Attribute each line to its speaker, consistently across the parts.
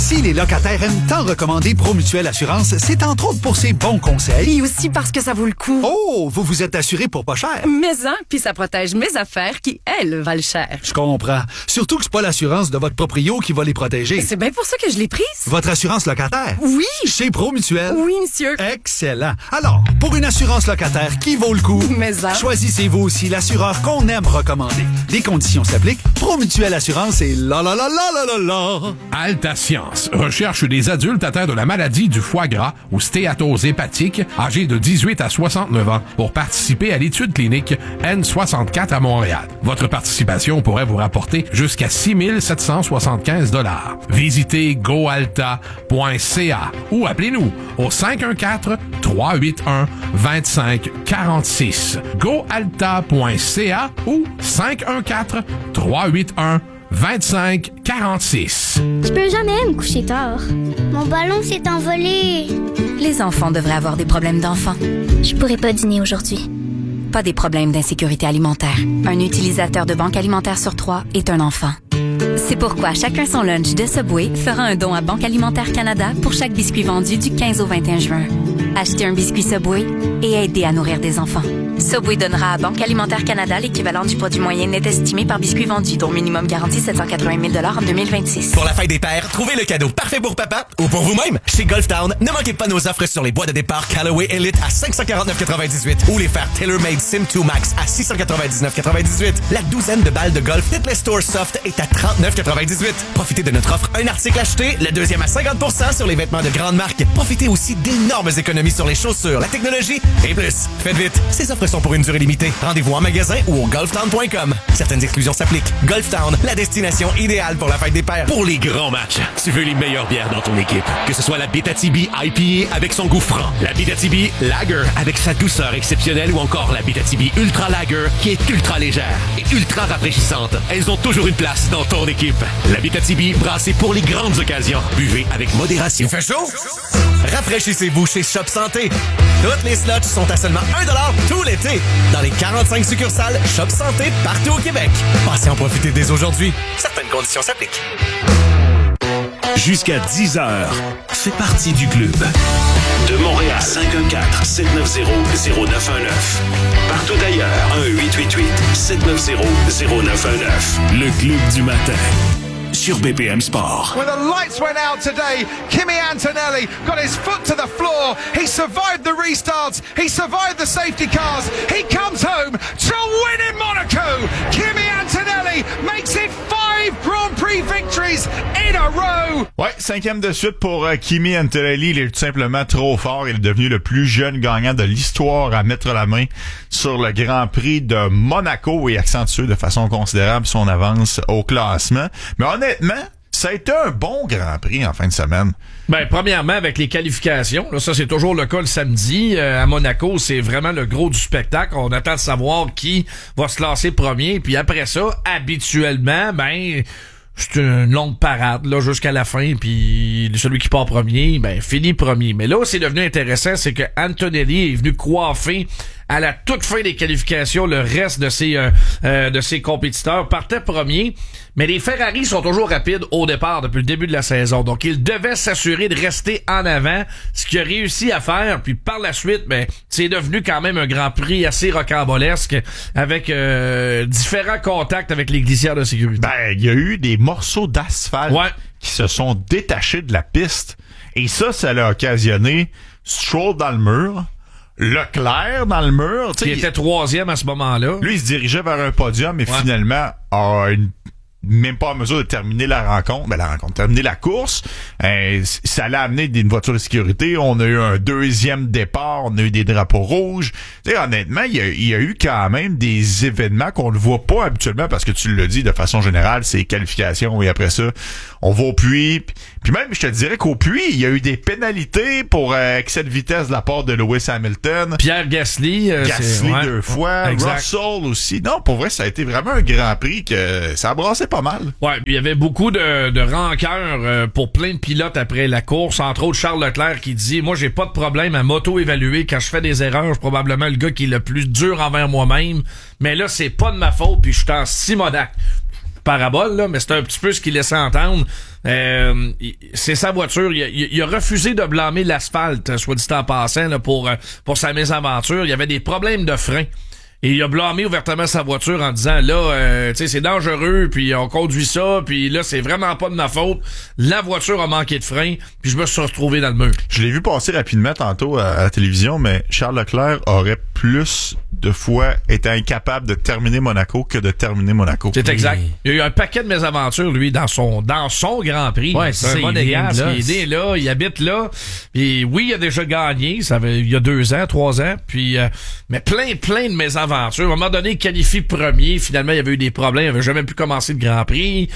Speaker 1: Si les locataires aiment tant recommander Promutuelle Assurance, c'est entre autres pour ses bons conseils.
Speaker 2: Et aussi parce que ça vaut le coup.
Speaker 1: Oh, vous vous êtes assuré pour pas cher.
Speaker 2: Mais puis ça protège mes affaires qui, elles, valent cher.
Speaker 1: Je comprends. Surtout que c'est pas l'assurance de votre proprio qui va les protéger.
Speaker 2: C'est bien pour ça que je l'ai prise.
Speaker 1: Votre assurance locataire?
Speaker 2: Oui.
Speaker 1: Chez Promutuelle?
Speaker 2: Oui, monsieur.
Speaker 1: Excellent. Alors, pour une assurance locataire qui vaut le coup, choisissez-vous aussi l'assureur qu'on aime recommander. Les conditions s'appliquent. Promutuelle Assurance et la la la la la la la.
Speaker 3: Alta Science recherche des adultes atteints de la maladie du foie gras ou stéatose hépatique âgés de 18 à 69 ans pour participer à l'étude clinique N64 à Montréal. Votre participation pourrait vous rapporter jusqu'à 6 775 $. Visitez goalta.ca ou appelez-nous au 514-381-2546. goalta.ca ou 514-381-2546.
Speaker 4: Je peux jamais me coucher tard. Mon ballon s'est envolé.
Speaker 5: Les enfants devraient avoir des problèmes d'enfants.
Speaker 4: Je pourrais pas dîner aujourd'hui.
Speaker 5: Pas des problèmes d'insécurité alimentaire. Un utilisateur de banque alimentaire sur 3 est un enfant. C'est pourquoi Chacun son lunch de Subway fera un don à Banque Alimentaire Canada pour chaque biscuit vendu du 15 au 21 juin. Achetez un biscuit Subway et aidez à nourrir des enfants. Subway donnera à Banque Alimentaire Canada l'équivalent du produit moyen net estimé par biscuit vendu, dont minimum garanti 780 000 $ en 2026.
Speaker 6: Pour la fête des pères, trouvez le cadeau parfait pour papa ou pour vous-même. Chez Golf Town, ne manquez pas nos offres sur les bois de départ Callaway Elite à 549,98 ou les fers TaylorMade Sim2 Max à 699,98. La douzaine de balles de golf Titleist Store Soft est à 39,98. Profitez de notre offre un article acheté, le deuxième à 50% sur les vêtements de grande marque. Profitez aussi d'énormes économies sur les chaussures, la technologie et plus. Faites vite, ces offres sont pour une durée limitée. Rendez-vous en magasin ou au golftown.com. Certaines exclusions s'appliquent. Golf Town, la destination idéale pour la fête des pères.
Speaker 7: Pour les grands matchs, tu veux les meilleures bières dans ton équipe. Que ce soit la Abitibi IPA avec son goût franc, la Abitibi Lager avec sa douceur exceptionnelle ou encore la Abitibi Ultra Lager qui est ultra légère et ultra rafraîchissante. Elles ont toujours une place dans ton équipe. La Abitibi brassée pour les grandes occasions. Buvez avec modération.
Speaker 6: Il fait chaud? Rafraîchissez-vous chez Shop Santé. Toutes les slots sont à seulement 1 $ tout l'été dans les 45 succursales Shop Santé partout au Québec. Passez en profiter dès aujourd'hui. Certaines conditions s'appliquent.
Speaker 7: Jusqu'à 10h, fais partie du club. De Montréal, 514-790-0919. Partout ailleurs, 1-888-790-0919. Le club du matin. Sur BPM Sport.
Speaker 8: When the lights went out today, Kimi Antonelli got his foot to the floor. He survived the restarts. He survived the safety cars. He comes home to win in Monaco. Kimi Antonelli makes it 5 Grand Prix victories in a row.
Speaker 9: Ouais, 5e de suite pour Kimi Antonelli. Il est tout simplement trop fort. Il est devenu le plus jeune gagnant de l'histoire à mettre la main sur le Grand Prix de Monaco et accentuer de façon considérable son avance au classement. Mais honnêtement, ça a été un bon Grand Prix en fin de semaine.
Speaker 10: Ben, premièrement, avec les qualifications, là, ça c'est toujours le cas le samedi. À Monaco, c'est vraiment le gros du spectacle. On attend de savoir qui va se classer premier. Puis après ça, habituellement, ben, c'est une longue parade là jusqu'à la fin. Puis celui qui part premier, ben, finit premier. Mais là, c'est devenu intéressant, c'est que Antonelli est venu coiffer à la toute fin des qualifications le reste de ses compétiteurs. Partait premier. Mais les Ferrari sont toujours rapides au départ depuis le début de la saison. Donc, il devait s'assurer de rester en avant, ce qu'il a réussi à faire. Puis par la suite, ben, c'est devenu quand même un Grand Prix assez rocambolesque avec différents contacts avec les glissières de sécurité.
Speaker 9: Ben, il y a eu des morceaux d'asphalte qui se sont détachés de la piste. Et ça l'a occasionné Stroll dans le mur, Leclerc dans le mur.
Speaker 10: Il était 3e à ce moment-là.
Speaker 9: Lui, il se dirigeait vers un podium et finalement a même pas en mesure de terminer la rencontre. Terminer la course. Ça l'a amené une voiture de sécurité. On a eu un deuxième départ. On a eu des drapeaux rouges. T'sais, honnêtement, il y a eu quand même des événements qu'on ne voit pas habituellement parce que tu l'as dit, de façon générale, c'est qualification et après ça, on va au puits. Puis même, je te dirais qu'au puits, il y a eu des pénalités pour excès de vitesse de la part de Lewis Hamilton.
Speaker 10: Pierre Gasly.
Speaker 9: 2 fois.
Speaker 10: Exact.
Speaker 9: Russell aussi. Non, pour vrai, ça a été vraiment un Grand Prix que ça a brassé pas mal.
Speaker 10: Ouais, il y avait beaucoup de rancœur pour plein de pilotes après la course. Entre autres, Charles Leclerc qui dit « Moi, j'ai pas de problème à m'auto-évaluer. Quand je fais des erreurs, je suis probablement le gars qui est le plus dur envers moi-même. Mais là, c'est pas de ma faute, puis je suis en Simonac. » parabole, là, mais c'est un petit peu ce qu'il laissait entendre. C'est sa voiture. Il a refusé de blâmer l'asphalte, soit dit en passant, là, pour sa mésaventure. Il y avait des problèmes de frein. Et il a blâmé ouvertement sa voiture en disant là, tu sais, c'est dangereux, puis on conduit ça, puis là, c'est vraiment pas de ma faute. La voiture a manqué de frein, puis je me suis retrouvé dans le mur.
Speaker 9: Je l'ai vu passer rapidement tantôt à la télévision, mais Charles Leclerc aurait plus de fois été incapable de terminer Monaco que de terminer Monaco.
Speaker 10: C'est exact. Il y a eu un paquet de mésaventures, lui, dans son Grand Prix.
Speaker 11: Ouais,
Speaker 10: c'est un monégasque, il est né là, il habite là. Puis oui, il a déjà gagné, il y a 2 ans, 3 ans, puis mais plein de mésaventures. À un moment donné, il qualifie premier. Finalement, il y avait eu des problèmes. Il avait jamais pu commencer le Grand Prix.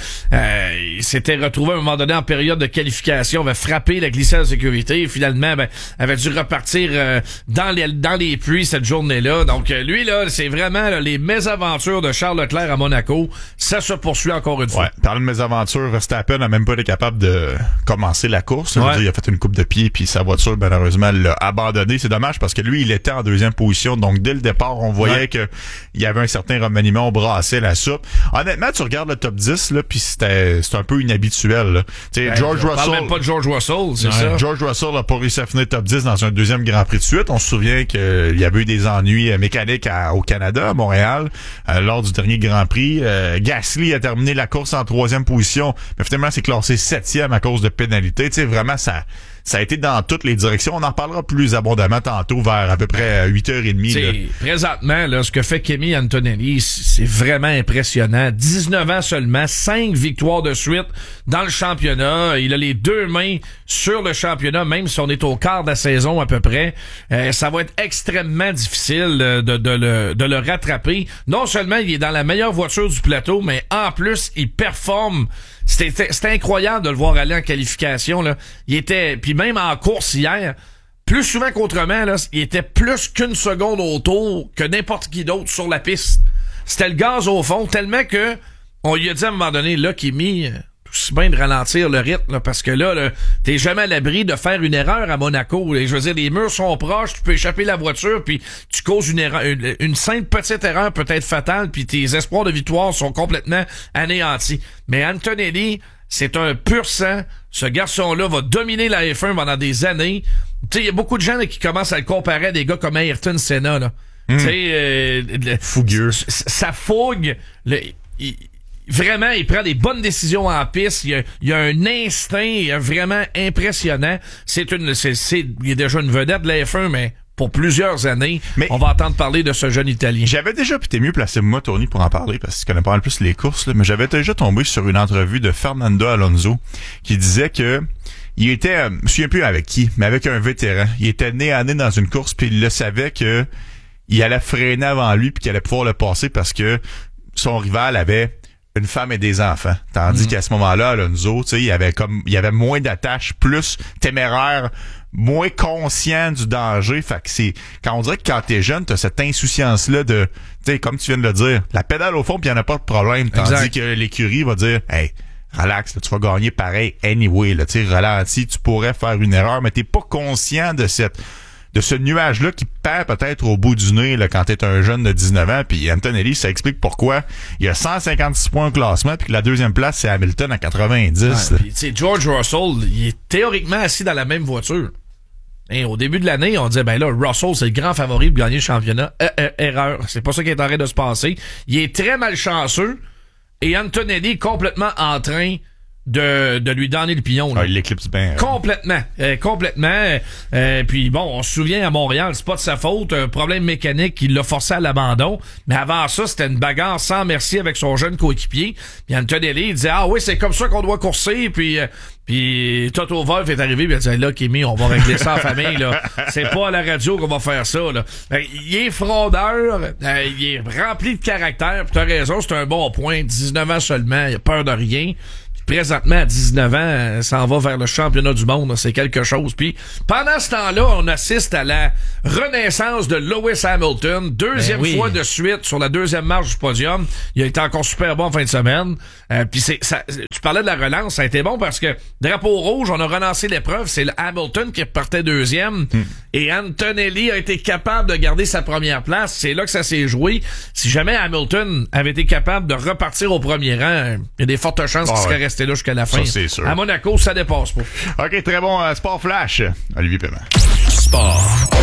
Speaker 10: Il s'était retrouvé à un moment donné en période de qualification. Il avait frappé la glissade de sécurité. Et finalement, avait dû repartir dans les pluies cette journée-là. Donc, lui, là, c'est vraiment là, les mésaventures de Charles Leclerc à Monaco. Ça se poursuit encore une fois.
Speaker 9: Ouais, parlant de mésaventures, Verstappen n'a même pas été capable de commencer la course. Ouais. Il a fait une coupe de pied, puis sa voiture, malheureusement, l'a abandonné. C'est dommage parce que lui, il était en 2e position. Donc, dès le départ, on voyait que il y avait un certain remaniement, on brassait la soupe. Honnêtement, tu regardes le top 10, là, puis c'est un peu inhabituel, tu sais, George Russell.
Speaker 10: On parle même pas de George Russell, c'est ça.
Speaker 9: George Russell a pas réussi à finir top 10 dans un 2e Grand Prix de suite. On se souvient qu'il y avait eu des ennuis mécaniques au Canada, à Montréal, lors du dernier Grand Prix. Gasly a terminé la course en 3e position, mais finalement, c'est classé 7e à cause de pénalité. Tu sais, vraiment, ça a été dans toutes les directions. On en parlera plus abondamment tantôt vers à peu près 8h30.
Speaker 10: Présentement, là, ce que fait Kimi Antonelli, c'est vraiment impressionnant. 19 ans seulement, 5 victoires de suite dans le championnat. Il a les 2 mains sur le championnat, même si on est au quart de la saison à peu près. Ça va être extrêmement difficile de le rattraper. Non seulement il est dans la meilleure voiture du plateau, mais en plus, il performe. C'était incroyable de le voir aller en qualification, là. Puis même en course hier, plus souvent qu'autrement, là, il était plus qu'une seconde au tour que n'importe qui d'autre sur la piste. C'était le gaz au fond, tellement que on lui a dit à un moment donné, là, Kimi, c'est bien de ralentir le rythme, là, parce que là, t'es jamais à l'abri de faire une erreur à Monaco. Je veux dire, les murs sont proches, tu peux échapper la voiture, puis tu causes une erreur, une simple petite erreur peut être fatale, puis tes espoirs de victoire sont complètement anéantis. Mais Antonelli, c'est un pur sang. Ce garçon-là va dominer la F1 pendant des années. Tu sais, il y a beaucoup de gens là, qui commencent à le comparer à des gars comme Ayrton Senna, là. Tu sais,
Speaker 9: fougueux.
Speaker 10: Sa fougue, vraiment, il prend des bonnes décisions en piste. Il y a un instinct vraiment impressionnant. Il est déjà une vedette de la F1, mais pour plusieurs années, on va entendre parler de ce jeune Italien.
Speaker 9: J'avais déjà, puis t'es mieux placé moi, Tony, pour en parler, parce que tu connais pas mal plus les courses, là, mais j'avais déjà tombé sur une entrevue de Fernando Alonso qui disait que il était, je me souviens plus avec qui, mais avec un vétéran. Il était nez à nez dans une course, puis il le savait que il allait freiner avant lui, puis qu'il allait pouvoir le passer parce que son rival avait une femme et des enfants. Tandis qu'à ce moment-là, Alonso, tu sais, il y avait moins d'attaches, plus téméraire, moins conscient du danger. Fait que quand on dirait que quand t'es jeune, t'as cette insouciance-là de, tu sais, comme tu viens de le dire, la pédale au fond, puis il y en a pas de problème. Tandis que l'écurie va dire, hey, relax, là, tu vas gagner pareil anyway, là, tu sais, ralentis, tu pourrais faire une erreur, mais t'es pas conscient de ce nuage-là qui perd peut-être au bout du nez là, quand t'es un jeune de 19 ans. Puis Antonelli, ça explique pourquoi il y a 156 points au classement, puis que la 2e place, c'est Hamilton à 90.
Speaker 10: Ouais, puis tu sais, George Russell, il est théoriquement assis dans la même voiture. Et au début de l'année, on disait, ben là, Russell, c'est le grand favori de gagner le championnat. Erreur. C'est pas ça qui est en train de se passer. Il est très malchanceux. Et Antonelli, complètement en train de lui donner le pion.
Speaker 9: Il l'éclipse bien.
Speaker 10: Complètement. Puis bon, on se souvient à Montréal, c'est pas de sa faute, un problème mécanique qui l'a forcé à l'abandon. Mais avant ça, c'était une bagarre sans merci avec son jeune coéquipier. Puis Antonelli, il disait, ah oui, c'est comme ça qu'on doit courser. Puis Toto Wolff est arrivé, puis il a dit, là, Kimi, on va régler ça en famille, là. C'est pas à la radio qu'on va faire ça, là. Il est frondeur, il est rempli de caractère. Puis t'as raison, c'est un bon point. 19 ans seulement, il a peur de rien. présentement, à 19 ans, s'en va vers le championnat du monde. C'est quelque chose. Puis, pendant ce temps-là, on assiste à la renaissance de Lewis Hamilton. Deuxième fois de suite sur la deuxième marche du podium. Il a été encore super bon en fin de semaine. Puis tu parlais de la relance. Ça a été bon parce que drapeau rouge, on a relancé l'épreuve. C'est le Hamilton qui repartait deuxième. Et Antonelli a été capable de garder sa première place. C'est là que ça s'est joué. Si jamais Hamilton avait été capable de repartir au premier rang, il y a des fortes chances qu'il serait resté là jusqu'à la fin.
Speaker 9: Ça, c'est sûr.
Speaker 10: À Monaco, ça dépasse pas.
Speaker 9: OK, très bon. Sport Flash. Olivier Paiement.
Speaker 11: Sport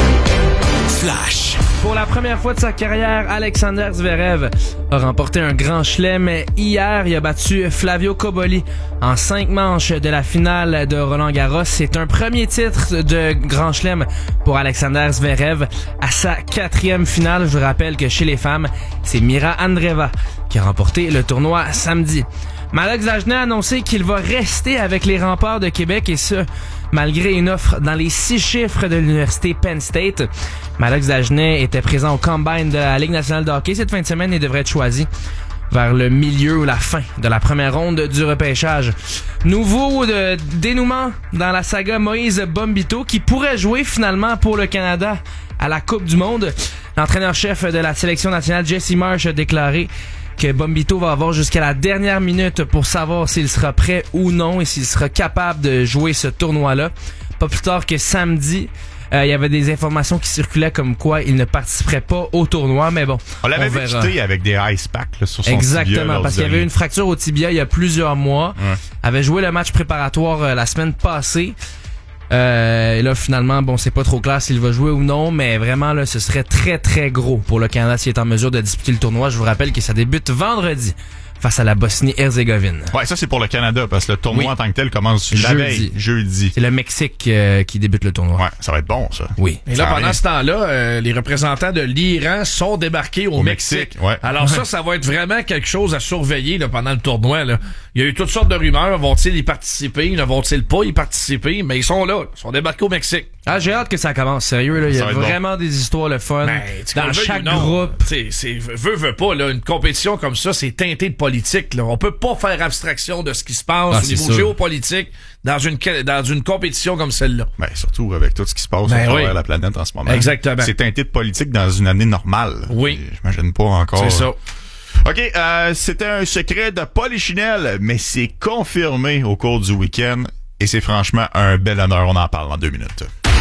Speaker 11: Flash.
Speaker 12: Pour la première fois de sa carrière, Alexander Zverev a remporté un grand chelem. Hier, il a battu Flavio Cobolli en 5 manches de la finale de Roland-Garros. C'est un premier titre de grand chelem pour Alexander Zverev à sa 4e finale. Je vous rappelle que chez les femmes, c'est Mira Andreeva qui a remporté le tournoi samedi. Malox Dagenet a annoncé qu'il va rester avec les Remparts de Québec et ce, malgré une offre dans les 6 chiffres de l'université Penn State. Malox Dagenet était présent au Combine de la Ligue nationale de hockey cette fin de semaine et devrait être choisi vers le milieu ou la fin de la première ronde du repêchage. Nouveau dénouement dans la saga Moïse Bombito qui pourrait jouer finalement pour le Canada à la Coupe du Monde. L'entraîneur-chef de la sélection nationale Jesse Marsh a déclaré que Bombito va avoir jusqu'à la dernière minute pour savoir s'il sera prêt ou non et s'il sera capable de jouer ce tournoi-là. Pas plus tard que samedi, il y avait des informations qui circulaient comme quoi il ne participerait pas au tournoi, mais bon,
Speaker 9: on l'avait vu quitter avec des ice packs là, sur son tibia.
Speaker 12: Exactement, parce qu'il y avait une fracture au tibia il y a plusieurs mois. Avait joué le match préparatoire la semaine passée. Et là, finalement, bon, c'est pas trop clair s'il va jouer ou non, mais vraiment, là, ce serait très, très gros pour le Canada s'il est en mesure de disputer le tournoi. Je vous rappelle que ça débute vendredi face à la Bosnie-Herzégovine.
Speaker 9: Ouais, ça, c'est pour le Canada, parce que le tournoi en tant que tel commence la veille, jeudi.
Speaker 12: C'est le Mexique qui débute le tournoi.
Speaker 9: Ouais, ça va être bon, ça.
Speaker 12: Oui.
Speaker 10: Et là, pendant ce temps-là, les représentants de l'Iran sont débarqués au Mexique.
Speaker 9: Ouais.
Speaker 10: Alors ça va être vraiment quelque chose à surveiller là, pendant le tournoi. Là. Il y a eu toutes sortes de rumeurs. Vont-ils y participer? Ne vont-ils pas y participer? Mais ils sont là. Ils sont débarqués au Mexique.
Speaker 12: Ah, j'ai hâte que ça commence. Sérieux, là. Il y a vraiment des histoires le fun. Dans chaque groupe.
Speaker 10: Veut pas, là. Une compétition comme ça, c'est teinté de politique, là. On peut pas faire abstraction de ce qui se passe au niveau géopolitique dans une compétition comme celle-là.
Speaker 9: Ben, surtout avec tout ce qui se passe à travers la planète en ce moment.
Speaker 10: Exactement.
Speaker 9: C'est teinté de politique dans une année normale.
Speaker 10: Oui.
Speaker 9: J'imagine pas encore.
Speaker 10: C'est ça.
Speaker 9: OK, c'était un secret de Polichinelle, mais c'est confirmé au cours du week-end et c'est franchement un bel honneur. On en parle en 2 minutes.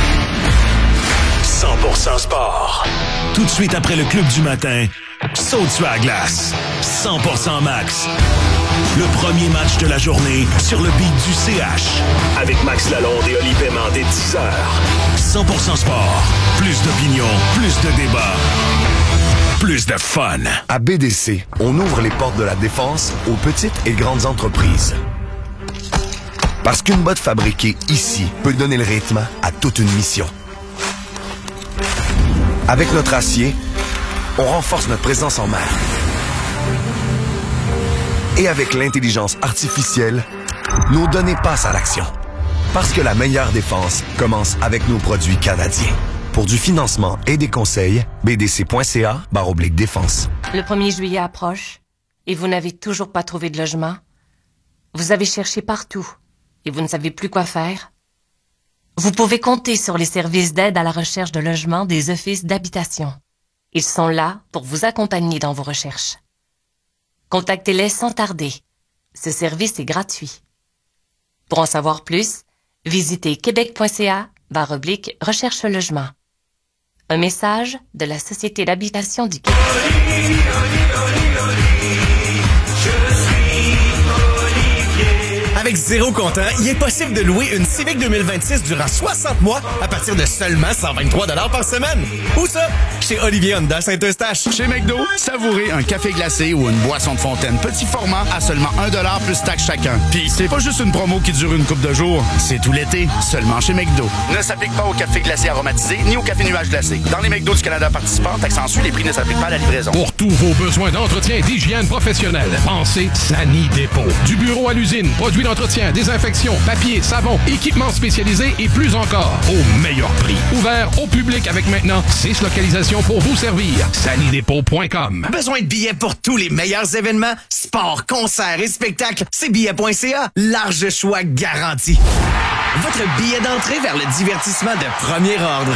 Speaker 11: 100% sport. Tout de suite après le club du matin, saute sur la glace. 100% max. Le premier match de la journée sur le beat du CH. Avec Max Lalonde et Olivier Paiement dès 10h. 100% sport. Plus d'opinion, plus de débats. Plus de fun.
Speaker 13: À BDC, on ouvre les portes de la défense aux petites et grandes entreprises. Parce qu'une botte fabriquée ici peut donner le rythme à toute une mission. Avec notre acier, on renforce notre présence en mer. Et avec l'intelligence artificielle, nos données passent à l'action. Parce que la meilleure défense commence avec nos produits canadiens. Pour du financement et des conseils, bdc.ca/défense.
Speaker 14: Le 1er juillet approche et vous n'avez toujours pas trouvé de logement? Vous avez cherché partout et vous ne savez plus quoi faire? Vous pouvez compter sur les services d'aide à la recherche de logement des offices d'habitation. Ils sont là pour vous accompagner dans vos recherches. Contactez-les sans tarder. Ce service est gratuit. Pour en savoir plus, visitez québec.ca/recherche logement. Un message de la Société d'habitation du Québec.
Speaker 6: Avec zéro comptant, il est possible de louer une Civic 2026 durant 60 mois à partir de seulement 123 $ par semaine. Où ça? Chez Olivier Honda Saint-Eustache.
Speaker 15: Chez McDo, savourez un café glacé ou une boisson de fontaine petit format à seulement 1$ plus taxe chacun. Puis c'est pas juste une promo qui dure une couple de jours, c'est tout l'été, seulement chez McDo. Ne s'applique pas au café glacé aromatisé ni au café nuage glacé. Dans les McDo du Canada participants, taxe en les prix ne s'appliquent pas à la livraison.
Speaker 3: Pour tous vos besoins d'entretien et d'hygiène professionnelle, pensez Sani Dépôt. Du bureau à l'usine, produit dans d'entretien, désinfection, papier, savon, équipements spécialisés et plus encore. Au meilleur prix. Ouvert au public avec maintenant 6 localisations pour vous servir. Sanidépôt.com.
Speaker 6: Besoin de billets pour tous les meilleurs événements? Sport, concerts et spectacles? C'est billets.ca. Large choix garanti. Votre billet d'entrée vers le divertissement de premier ordre.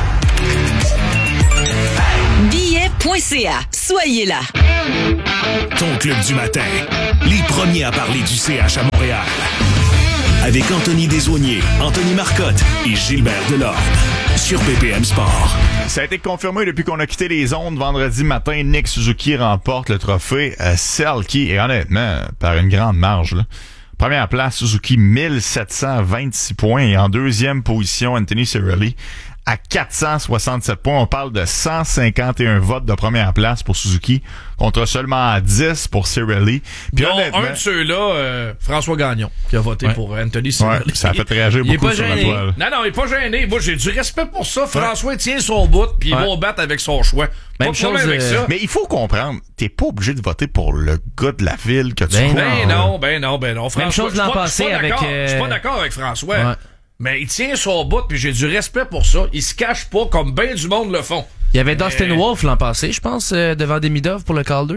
Speaker 16: Billets.ca. Soyez là.
Speaker 11: Ton club du matin. Les premiers à parler du CH à Montréal. Avec Anthony Desaulniers, Anthony Marcotte et Gilbert Delorme. Sur BPM Sport.
Speaker 9: Ça a été confirmé depuis qu'on a quitté les ondes vendredi matin. Nick Suzuki remporte le trophée Selke. Et honnêtement, par une grande marge, là. Première place, Suzuki, 1726 points. Et en deuxième position, Anthony Cirelli à 467 points. On parle de 151 votes de première place pour Suzuki contre seulement 10 pour Cirelli. Puis
Speaker 10: un de ceux-là, François Gagnon, qui a voté pour Anthony Cirelli.
Speaker 9: Ouais, ça a fait réagir beaucoup sur la toile.
Speaker 10: Non, il est pas gêné. Moi, j'ai du respect pour ça. François tient son bout, puis il va au battre avec son choix.
Speaker 9: Même chose avec ça. Mais il faut comprendre, t'es pas obligé de voter pour le gars de la ville que tu crois.
Speaker 10: Ben non. François,
Speaker 12: même chose l'an passé avec...
Speaker 10: Je suis pas d'accord avec François. Ouais. Mais il tient son bout, puis j'ai du respect pour ça. Il se cache pas comme ben du monde le font.
Speaker 12: Il y avait Dustin Wolf l'an passé, je pense, devant Demidov pour le Calder.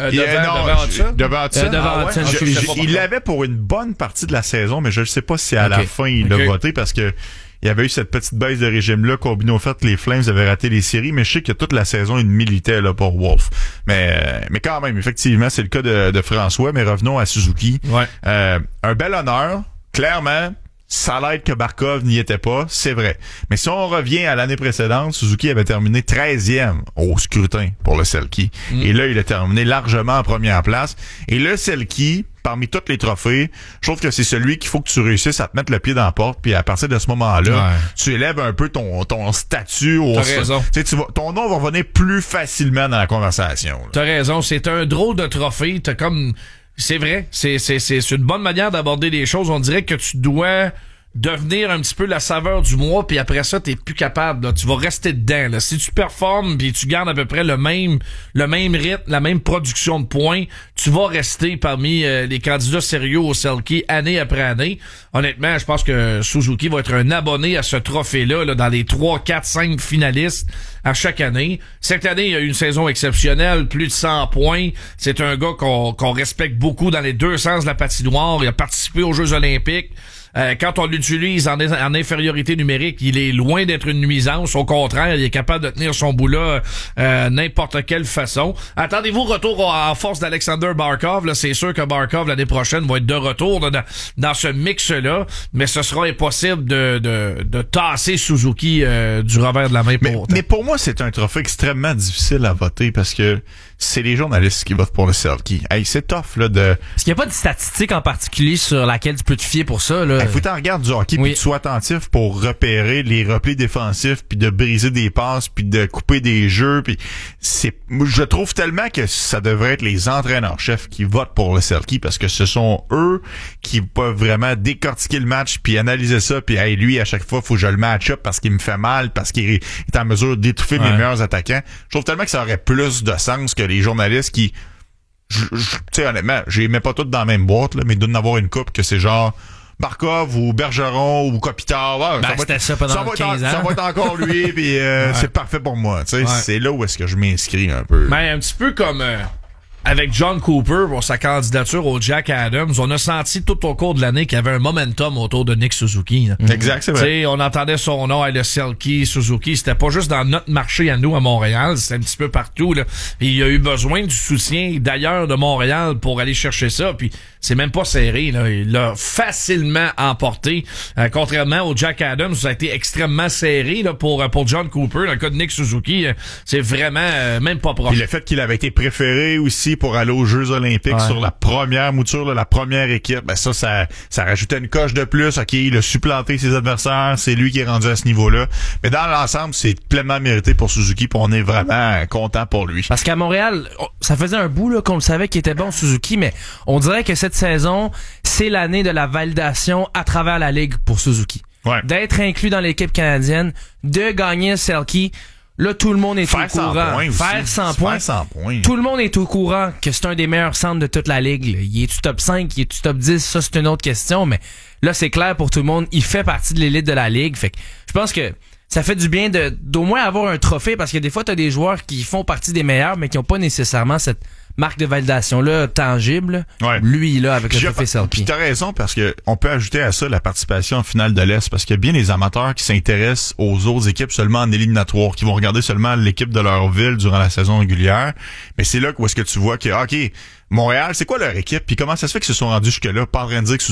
Speaker 9: Devant Hudson. Il l'avait pour une bonne partie de la saison, mais je ne sais pas si à la fin il l'a voté parce que il y avait eu cette petite baisse de régime-là, combiné au fait que les Flames avaient raté les séries, mais je sais que toute la saison, il militait là, pour Wolf. Mais quand même, effectivement, c'est le cas de François, mais revenons à Suzuki.
Speaker 10: Ouais.
Speaker 9: Un bel honneur, clairement. Ça l'aide que Barkov n'y était pas, c'est vrai. Mais si on revient à l'année précédente, Suzuki avait terminé 13e au scrutin pour le Selke. Et là, il a terminé largement en première place. Et le Selke, parmi tous les trophées, je trouve que c'est celui qu'il faut que tu réussisses à te mettre le pied dans la porte, puis à partir de ce moment-là, tu élèves un peu ton statut.
Speaker 10: T'as raison.
Speaker 9: Ton nom va revenir plus facilement dans la conversation. Là.
Speaker 10: T'as raison, c'est un drôle de trophée. T'as comme... C'est vrai, c'est une bonne manière d'aborder les choses. On dirait que tu dois devenir un petit peu la saveur du mois, puis après ça, t'es plus capable. Là. Tu vas rester dedans. Là. Si tu performes, puis tu gardes à peu près le même rythme, la même production de points, tu vas rester parmi les candidats sérieux au Selke année après année. Honnêtement, je pense que Suzuki va être un abonné à ce trophée-là là, dans les 3, 4, 5 finalistes à chaque année. Cette année, il y a eu une saison exceptionnelle, plus de 100 points. C'est un gars qu'on respecte beaucoup dans les deux sens de la patinoire. Il a participé aux Jeux olympiques. Quand on l'utilise en infériorité numérique, il est loin d'être une nuisance. Au contraire, il est capable de tenir son bout là n'importe quelle façon. Attendez-vous retour en force d'Alexander Barkov. Là, c'est sûr que Barkov l'année prochaine va être de retour dans ce mix-là, mais ce sera impossible de tasser Suzuki du revers de la main.
Speaker 9: Mais pour moi, c'est un trophée extrêmement difficile à voter parce que c'est les journalistes qui votent pour le Selke. Hey, c'est tough là de.
Speaker 12: Est-ce qu'il n'y a pas de statistique en particulier sur laquelle tu peux te fier pour ça là?
Speaker 9: Hey, faut que tu regardes du hockey puis que tu sois attentif pour repérer les replis défensifs puis de briser des passes puis de couper des jeux puis je trouve tellement que ça devrait être les entraîneurs-chefs qui votent pour le Selke parce que ce sont eux qui peuvent vraiment décortiquer le match puis analyser ça puis hey, lui à chaque fois faut que je le match-up parce qu'il me fait mal parce qu'il est en mesure d'étouffer mes meilleurs attaquants. Je trouve tellement que ça aurait plus de sens que les journalistes qui tu sais honnêtement, je les mets pas toutes dans la même boîte là, mais il doit y en avoir une couple que c'est genre Barkov ou Bergeron ou Kopitar.
Speaker 12: Ça pendant 15 ans.
Speaker 9: Ça va être encore lui puis c'est parfait pour moi, tu sais, c'est là où est-ce que je m'inscris un peu.
Speaker 10: Mais un petit peu comme avec John Cooper pour sa candidature au Jack Adams, on a senti tout au cours de l'année qu'il y avait un momentum autour de Nick Suzuki. Là.
Speaker 9: Exact, c'est vrai.
Speaker 10: T'sais, on entendait son nom, le Selke, Suzuki, c'était pas juste dans notre marché à nous à Montréal, c'était un petit peu partout. Là. Et il a eu besoin du soutien d'ailleurs de Montréal pour aller chercher ça, puis c'est même pas serré. Là. Il l'a facilement emporté. Contrairement au Jack Adams, ça a été extrêmement serré là, pour John Cooper. Dans le cas de Nick Suzuki, c'est vraiment même pas proche.
Speaker 9: Puis le fait qu'il avait été préféré aussi pour aller aux Jeux olympiques sur la première mouture, là, la première équipe, ben ça rajoutait une coche de plus. OK, il a supplanté ses adversaires, c'est lui qui est rendu à ce niveau-là. Mais dans l'ensemble, c'est pleinement mérité pour Suzuki, puis on est vraiment content pour lui.
Speaker 12: Parce qu'à Montréal, ça faisait un bout là qu'on le savait qu'il était bon Suzuki, mais on dirait que cette saison, c'est l'année de la validation à travers la ligue pour Suzuki.
Speaker 9: Ouais.
Speaker 12: D'être inclus dans l'équipe canadienne, de gagner le Selke. Là, tout le monde est
Speaker 9: faire
Speaker 12: au courant. Faire 100 points. Tout le monde est au courant que c'est un des meilleurs centres de toute la ligue. Là. Il est-tu top 5, il est-tu top 10? Ça, c'est une autre question, mais là, c'est clair pour tout le monde. Il fait partie de l'élite de la ligue. Fait que je pense que ça fait du bien d'au moins avoir un trophée, parce que des fois, t'as des joueurs qui font partie des meilleurs, mais qui ont pas nécessairement cette marque de validation-là tangible.
Speaker 9: Ouais.
Speaker 12: Lui, là, avec le trophée Selke.
Speaker 9: Puis t'as raison, parce que on peut ajouter à ça la participation en finale de l'Est, parce qu'il y a bien des amateurs qui s'intéressent aux autres équipes seulement en éliminatoire, qui vont regarder seulement l'équipe de leur ville durant la saison régulière. Mais c'est là où est-ce que tu vois que, OK, Montréal, c'est quoi leur équipe? Puis comment ça se fait qu'ils se sont rendus jusque-là? Pas en train de dire que